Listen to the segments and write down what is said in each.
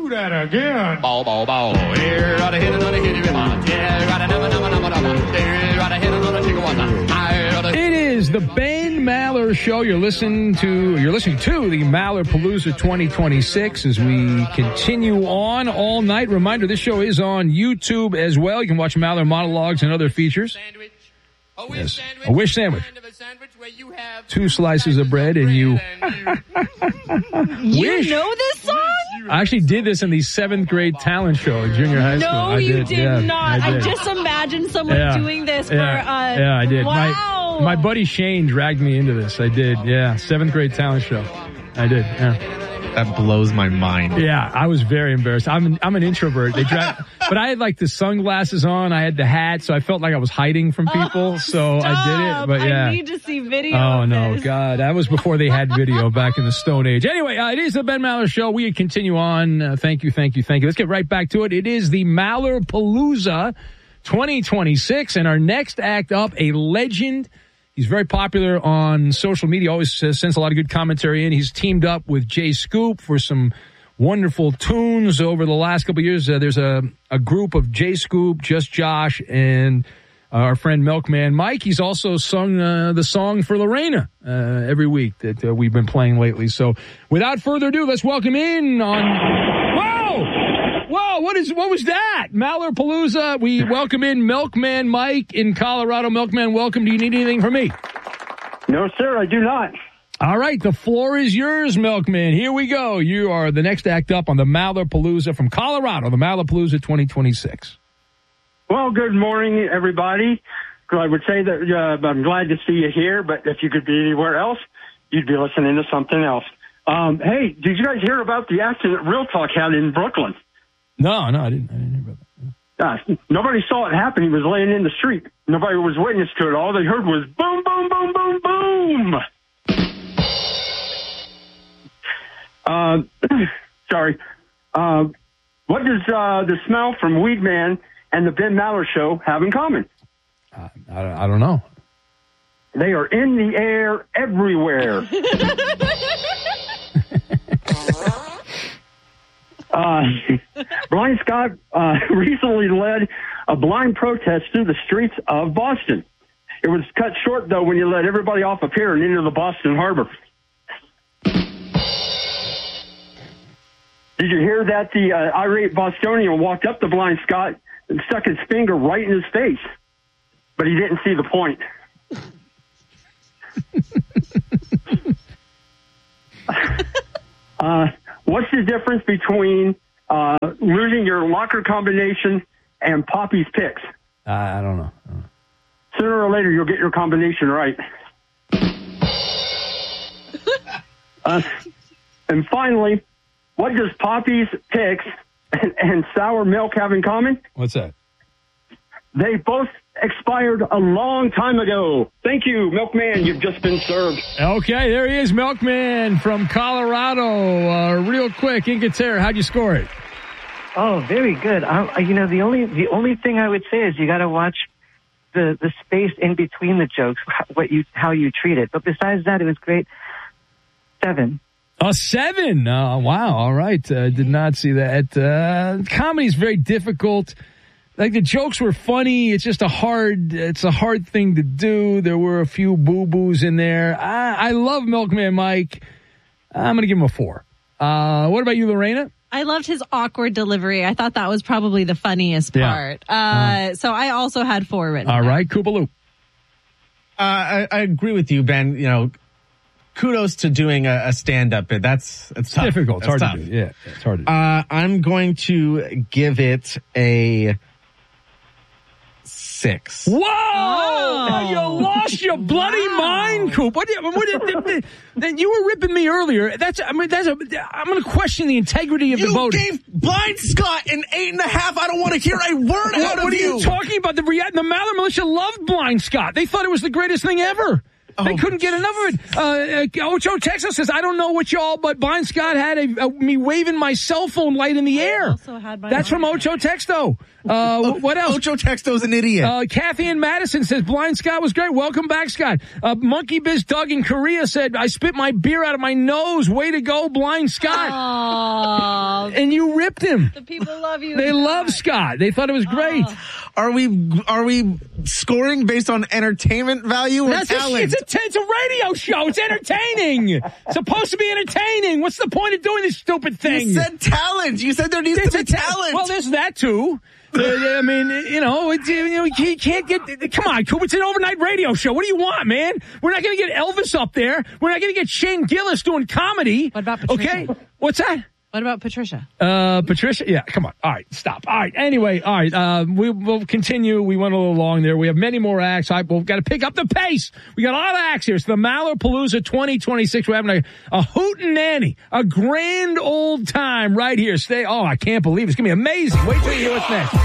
that again. Bow, bow, bow. Here, gotta hit another hit it, man. Yeah, gotta never, never, never, never. Here, gotta hit another chicken one. It is the Ben Maller Show. You're listening to the Maller Palooza 2026 as we continue on all night. Reminder, this show is on YouTube as well. You can watch Maller monologues and other features. Yes. A wish sandwich. 2 slices of bread and you. You know this song? I actually did this in the 7th grade talent show in junior high school. No, you did not. I just imagined someone doing this for I did. Wow. My buddy Shane dragged me into this. I did. Yeah. 7th grade talent show. I did. Yeah. That blows my mind. Yeah, I was very embarrassed. I'm an introvert. But I had like the sunglasses on. I had the hat, so I felt like I was hiding from people. So stop. I did it. But yeah, I need to see video. Oh of no, this. God, that was before they had video back in the Stone Age. Anyway, it is the Ben Maller Show. We continue on. Thank you. Let's get right back to it. It is the Maller Palooza 2026, and our next act up, a legend. He's very popular on social media, always sends a lot of good commentary in. He's teamed up with Jay Scoop for some wonderful tunes over the last couple of years. There's a group of Jay Scoop, Just Josh, and our friend Milkman Mike. He's also sung the song for Lorena every week that we've been playing lately. So without further ado, let's welcome in on... Whoa, what was that? Maller Palooza. We welcome in Milkman Mike in Colorado. Milkman, welcome. Do you need anything from me? No, sir, I do not. All right, the floor is yours, Milkman. Here we go. You are the next act up on the Maller Palooza from Colorado, the Maller Palooza 2026. Well, good morning, everybody. I would say that I'm glad to see you here, but if you could be anywhere else, you'd be listening to something else. Hey, did you guys hear about the accident Real Talk had in Brooklyn? No, I didn't hear about that. Nobody saw it happen. He was laying in the street. Nobody was witness to it. All they heard was boom, boom, boom, boom, boom. Sorry. What does the smell from Weed Man and the Ben Maller Show have in common? I don't know. They are in the air everywhere. Brian Scott recently led a blind protest through the streets of Boston. It was cut short, though, when you let everybody off a pier and into the Boston Harbor. Did you hear that the irate Bostonian walked up to Blind Scott and stuck his finger right in his face? But he didn't see the point. What's the difference between losing your locker combination and Poppy's picks? I don't know. Sooner or later, you'll get your combination right. And finally, what does Poppy's picks and sour milk have in common? What's that? They both expired a long time ago. Thank you, Milkman. You've just been served. Okay, there he is, Milkman from Colorado. Real quick, Ingater, how'd you score it? Oh, very good. The only thing I would say is you got to watch the space in between the jokes, how you treat it. But besides that, it was great. 7. A 7. Wow. All right. Did not see that. Comedy is very difficult. Like the jokes were funny. It's just a hard thing to do. There were a few boo-boos in there. I love Milkman Mike. I'm going to give him a 4. What about you, Lorena? I loved his awkward delivery. I thought that was probably the funniest part. So I also had 4 written. All right, Koopaloo. I agree with you, Ben. You know, kudos to doing a stand-up bit. It's tough. Difficult. It's hard tough. to do. Yeah, it's hard to do. I'm going to give it a 6. Whoa! Oh. You lost your bloody mind, Coop. Then you were ripping me earlier. I'm going to question the integrity of the vote. You gave Blind Scott an 8.5. I don't want to hear a word out of you. What are you talking about? The Maller Militia loved Blind Scott. They thought it was the greatest thing ever. They couldn't get enough of it. Ocho Texas says, I don't know what y'all, but Blind Scott had me waving my cell phone light in the air. That's from Ocho Texto. What else? Ocho Texto's an idiot. Kathy in Madison says, Blind Scott was great. Welcome back, Scott. Monkey Biz Doug in Korea said, I spit my beer out of my nose. Way to go, Blind Scott. And you ripped him. The people love you. They love Scott. They thought it was great. Are we scoring based on entertainment value or talent? It's a radio show. It's entertaining. It's supposed to be entertaining. What's the point of doing this stupid thing? You said talent. You said there needs to be talent. Well, there's that too. I mean, you can't get. Come on, Coop. It's an overnight radio show. What do you want, man? We're not going to get Elvis up there. We're not going to get Shane Gillis doing comedy. What about Patricia? Okay, what's that? What about Patricia? Patricia? Yeah, come on. All right, stop. All right, anyway, all right, we'll continue. We went a little long there. We have many more acts. We've got to pick up the pace. We got a lot of acts here. It's the Maller-Palooza 2026. We're having a hootenanny, a grand old time right here. I can't believe it. It's going to be amazing. Wait till you hear what's next.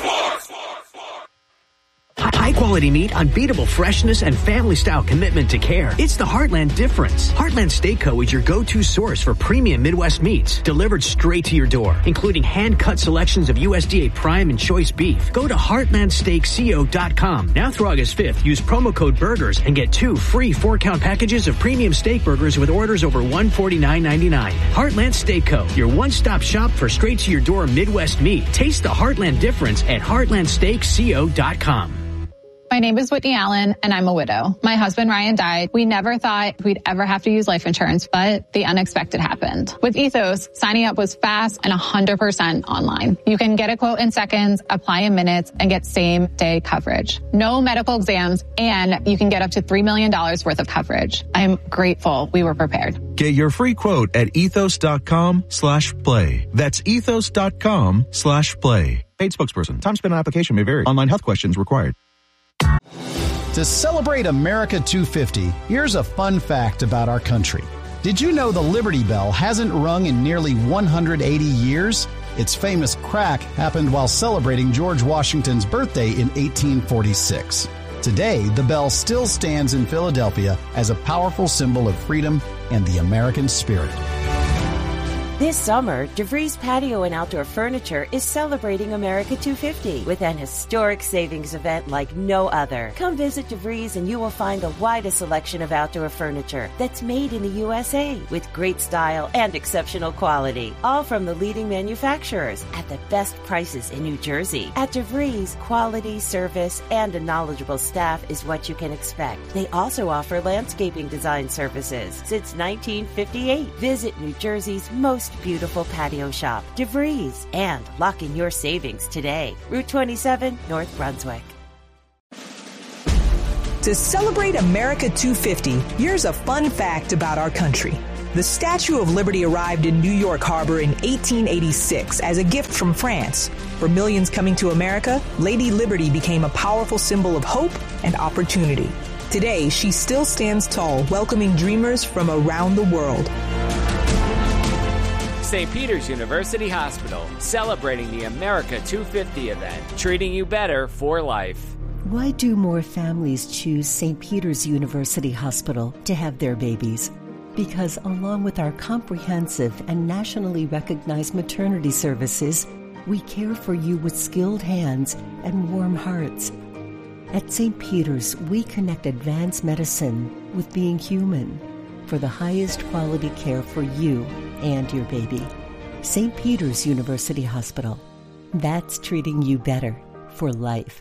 High-quality meat, unbeatable freshness, and family-style commitment to care. It's the Heartland difference. Heartland Steak Co. is your go-to source for premium Midwest meats, delivered straight to your door, including hand-cut selections of USDA Prime and Choice beef. Go to heartlandsteakco.com. Now through August 5th, use promo code BURGERS and get 2 free 4-count packages of premium steak burgers with orders over $149.99. Heartland Steak Co., your one-stop shop for straight-to-your-door Midwest meat. Taste the Heartland difference at heartlandsteakco.com. My name is Whitney Allen, and I'm a widow. My husband, Ryan, died. We never thought we'd ever have to use life insurance, but the unexpected happened. With Ethos, signing up was fast and 100% online. You can get a quote in seconds, apply in minutes, and get same-day coverage. No medical exams, and you can get up to $3 million worth of coverage. I'm grateful we were prepared. Get your free quote at ethos.com/play. That's ethos.com/play. Paid spokesperson. Time spent on application may vary. Online health questions required. To celebrate America 250, here's a fun fact about our country. Did you know the Liberty Bell hasn't rung in nearly 180 years? Its famous crack happened while celebrating George Washington's birthday in 1846. Today, the bell still stands in Philadelphia as a powerful symbol of freedom and the American spirit. This summer, DeVries Patio and Outdoor Furniture is celebrating America 250 with an historic savings event like no other. Come visit DeVries and you will find the widest selection of outdoor furniture that's made in the USA with great style and exceptional quality, all from the leading manufacturers at the best prices in New Jersey. At DeVries, quality, service, and a knowledgeable staff is what you can expect. They also offer landscaping design services since 1958. Visit New Jersey's most beautiful patio shop, DeVries, and lock in your savings today. Route 27, North Brunswick. To celebrate America 250, here's a fun fact about our country. The Statue of Liberty arrived in New York Harbor in 1886 as a gift from France. For millions coming to America, Lady Liberty became a powerful symbol of hope and opportunity. Today, she still stands tall, welcoming dreamers from around the world. St. Peter's University Hospital, celebrating the America 250 event, treating you better for life. Why do more families choose St. Peter's University Hospital to have their babies? Because along with our comprehensive and nationally recognized maternity services, we care for you with skilled hands and warm hearts. At St. Peter's, we connect advanced medicine with being human for the highest quality care for you and your baby. St. Peter's University Hospital. That's treating you better for life.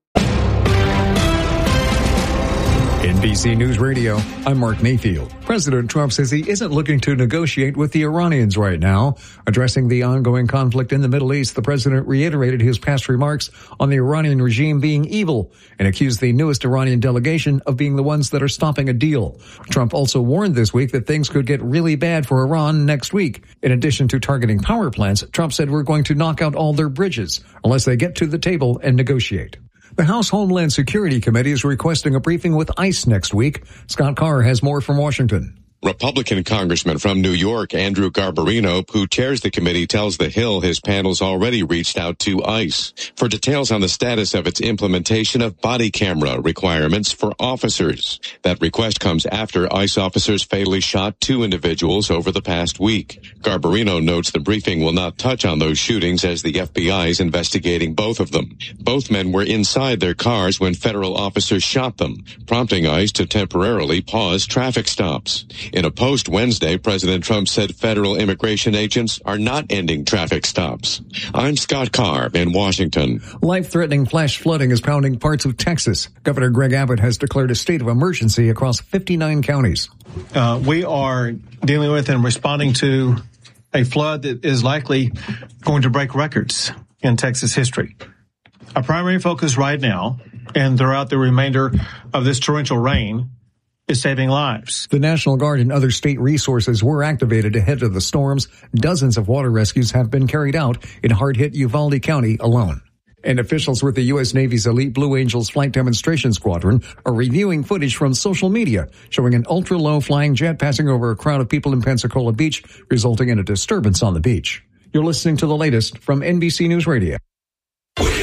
NBC News Radio, I'm Mark Mayfield. President Trump says he isn't looking to negotiate with the Iranians right now. Addressing the ongoing conflict in the Middle East, the president reiterated his past remarks on the Iranian regime being evil and accused the newest Iranian delegation of being the ones that are stopping a deal. Trump also warned this week that things could get really bad for Iran next week. In addition to targeting power plants, Trump said we're going to knock out all their bridges unless they get to the table and negotiate. The House Homeland Security Committee is requesting a briefing with ICE next week. Scott Carr has more from Washington. Republican Congressman from New York, Andrew Garbarino, who chairs the committee, tells The Hill his panel's already reached out to ICE for details on the status of its implementation of body camera requirements for officers. That request comes after ICE officers fatally shot 2 individuals over the past week. Garbarino notes the briefing will not touch on those shootings as the FBI is investigating both of them. Both men were inside their cars when federal officers shot them, prompting ICE to temporarily pause traffic stops. In a post Wednesday, President Trump said federal immigration agents are not ending traffic stops. I'm Scott Carr in Washington. Life-threatening flash flooding is pounding parts of Texas. Governor Greg Abbott has declared a state of emergency across 59 counties. We are dealing with and responding to a flood that is likely going to break records in Texas history. Our primary focus right now and throughout the remainder of this torrential rain is saving lives. The National Guard and other state resources were activated ahead of the storms. Dozens of water rescues have been carried out in hard-hit Uvalde County alone. And officials with the U.S. Navy's elite Blue Angels flight demonstration squadron are reviewing footage from social media showing an ultra-low flying jet passing over a crowd of people in Pensacola Beach, resulting in a disturbance on the beach. You're listening to the latest from NBC News Radio.